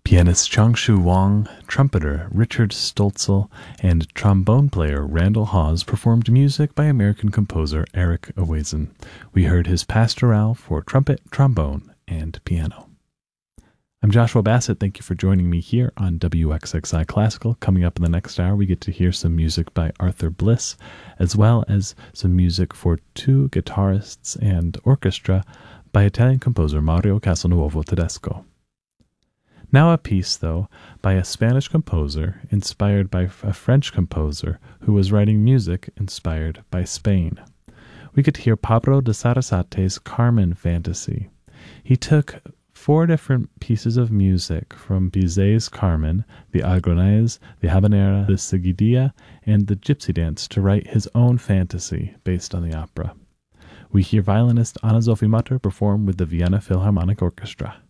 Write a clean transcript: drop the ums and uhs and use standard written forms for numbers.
Pianist Changshu Wang, trumpeter Richard Stolzel, and trombone player Randall Hawes performed music by American composer Eric Owazen. We heard his Pastoral for trumpet, trombone, and piano. I'm Joshua Bassett. Thank you for joining me here on WXXI Classical. Coming up in the next hour, we get to hear some music by Arthur Bliss, as well as some music for two guitarists and orchestra by Italian composer Mario Castelnuovo Tedesco. Now a piece, though, by a Spanish composer inspired by a French composer who was writing music inspired by Spain. We get to hear Pablo de Sarasate's Carmen Fantasy. He took 4 different pieces of music from Bizet's Carmen, the Algonaise, the Habanera, the Seguidilla, and the Gypsy Dance to write his own fantasy based on the opera. We hear violinist Anna-Sophie Mutter perform with the Vienna Philharmonic Orchestra.